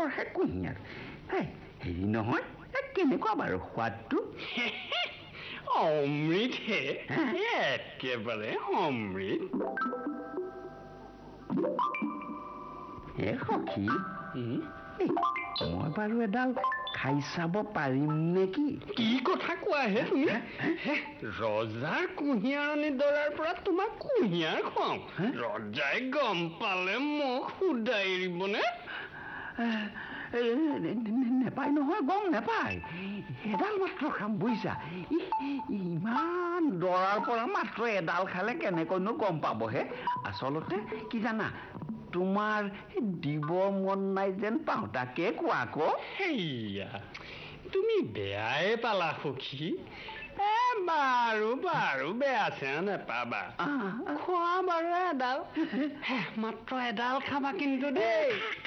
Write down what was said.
মাছৰহে কুঁহিয়াৰ হেৰি নহয় কেনেকুৱা বাৰু সোৱাদটো অমৃত হে একেবাৰে অমৃত হে সখী মই বাৰু এডাল খাই চাব পাৰিম নেকি কি কথা কোৱা হে তুমি ৰজাৰ কুঁহিয়াৰ আনি দৰাৰ পৰা তোমাক কুঁহিয়াৰ খুৱাওঁ ৰজাই গম পালে মোক সুদাই এৰিবনে নেপায় নহয় গম নেপায় এডাল মাত্ৰ খাম বুজিছা ইমান দৰাৰ পৰা মাত্ৰ এডাল খালে কেনেকৈনো গম পাবহে আচলতে কি জানা তোমাৰ দিব মন নাই যেন পাওঁ তাকে কোৱা আকৌ সেয়া তুমি বেয়াই পালা সখী বাৰু বাৰু বেয়া চেয়া নেপাবা খোৱা বাৰু এডাল মাত্ৰ এডাল খাবা কিন্তু দেই